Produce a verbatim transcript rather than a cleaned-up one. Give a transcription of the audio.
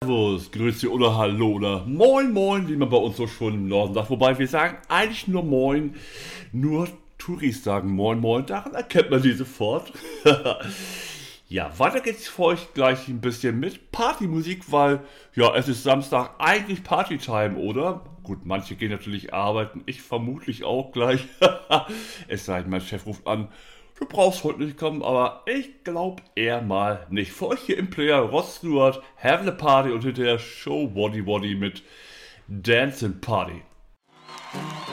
Servus, Grüße oder Hallo oder Moin Moin, wie man bei uns so schon im Norden sagt. Wobei wir sagen eigentlich nur Moin, nur Touris sagen Moin Moin, daran erkennt man die sofort. Ja, weiter geht's für euch gleich ein bisschen mit Partymusik, weil ja, es ist Samstag, eigentlich Partytime, oder? Gut, manche gehen natürlich arbeiten, ich vermutlich auch gleich. Es sei denn, mein Chef ruft an. Du brauchst heute nicht kommen, aber ich glaube eher mal nicht. Für euch hier im Player Rod Stewart, Have a Party und hinterher Show Waddy Waddy mit Dancing Party.